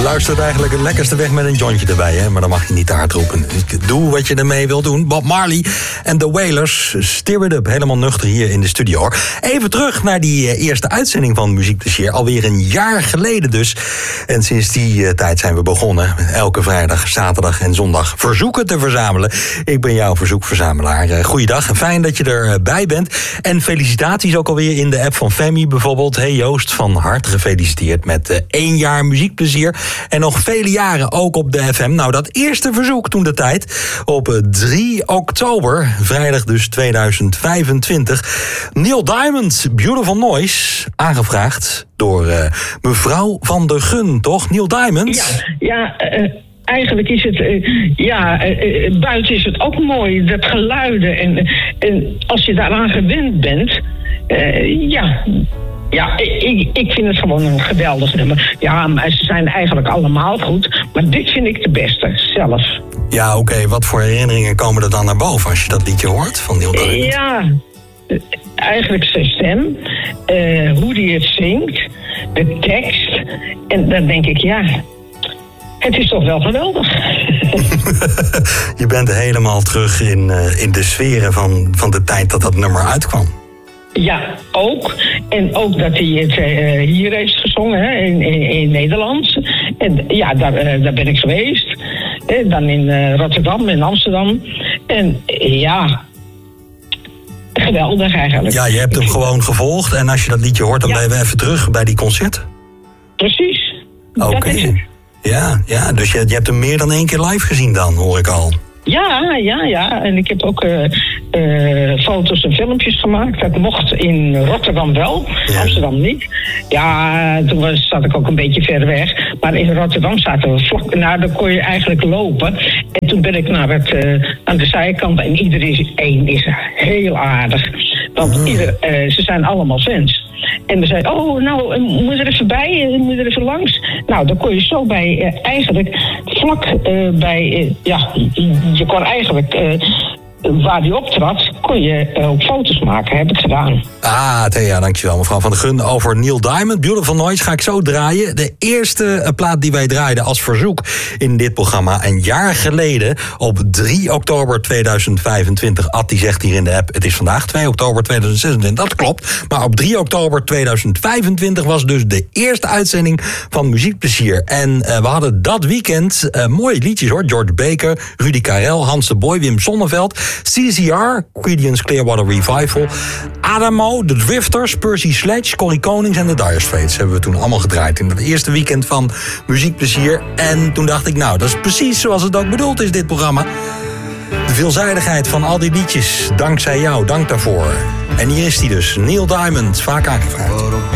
luistert eigenlijk het lekkerste weg met een jointje erbij, hè? Maar dan mag je niet te hard roepen. Doe wat je ermee wil doen. Bob Marley en The Wailers, Stir It Up, helemaal nuchter hier in de studio, hoor. Even terug naar die eerste uitzending van Muziekplezier. Alweer een jaar geleden dus. En sinds die tijd zijn we begonnen. Elke vrijdag, zaterdag en zondag verzoeken te verzamelen. Ik ben jouw verzoekverzamelaar. Goeiedag en fijn dat je erbij bent. En felicitaties ook alweer in de app van Femi bijvoorbeeld. Hey Joost, van harte gefeliciteerd met 1 jaar Muziekplezier. En nog vele jaren ook op de FM. Nou, dat eerste verzoek toen de tijd. Op 3 oktober, vrijdag dus 2025. Neil Diamond, Beautiful Noise, aangevraagd door mevrouw Van der Gun, toch? Neil Diamond? Ja, eigenlijk is het, buiten is het ook mooi, dat geluiden. En als je daaraan gewend bent, ik vind het gewoon een geweldig nummer. Ja, maar ze zijn eigenlijk allemaal goed, maar dit vind ik de beste, zelf. Ja, oké. Wat voor herinneringen komen er dan naar boven als je dat liedje hoort van Neil Diamond? Ja, eigenlijk zijn stem, hoe hij het zingt, de tekst. En dan denk ik, het is toch wel geweldig. Je bent helemaal terug in de sferen van de tijd dat nummer uitkwam. Ja, ook. En ook dat hij het hier heeft gezongen, hè, in Nederland. En ja, daar ben ik geweest. Dan in Rotterdam, in Amsterdam. En ja, geweldig eigenlijk. Ja, je hebt hem gewoon gevolgd. En als je dat liedje hoort, dan ben je even terug bij die concert. Precies. Oké. Ja, dus je hebt hem meer dan 1 keer live gezien dan, hoor ik al. Ja. En ik heb ook foto's en filmpjes gemaakt. Dat mocht in Rotterdam wel, Amsterdam niet. Ja, toen zat ik ook een beetje ver weg. Maar in Rotterdam zaten we vlak. Nou, dan kon je eigenlijk lopen. En toen ben ik naar aan de zijkant. En iedereen is heel aardig. Want ze zijn allemaal fans. En we zeiden, nou, moet er even bij, moet er even langs. Nou, dan kon je zo bij, eigenlijk vlak bij, je kon eigenlijk, waar die optrad, kon je ook foto's maken, heb ik gedaan. Thea, dankjewel mevrouw Van der Gun. Over Neil Diamond, Beautiful Noise, ga ik zo draaien. De eerste plaat die wij draaiden als verzoek in dit programma een jaar geleden, op 3 oktober 2025. Ad die zegt hier in de app, het is vandaag 2 oktober 2026, dat klopt. Maar op 3 oktober 2025 was dus de eerste uitzending van Muziekplezier. En we hadden dat weekend mooie liedjes, hoor. George Baker, Rudy Karel, Hans de Boy, Wim Sonneveld, CCR, Creedence Clearwater Revival, Adamo, The Drifters, Percy Sledge, Corrie Konings en de Dire Straits hebben we toen allemaal gedraaid in het eerste weekend van Muziekplezier. En toen dacht ik, nou, dat is precies zoals het ook bedoeld is, dit programma. De veelzijdigheid van al die liedjes, dankzij jou, dank daarvoor. En hier is hij dus, Neil Diamond, vaak aangevraagd.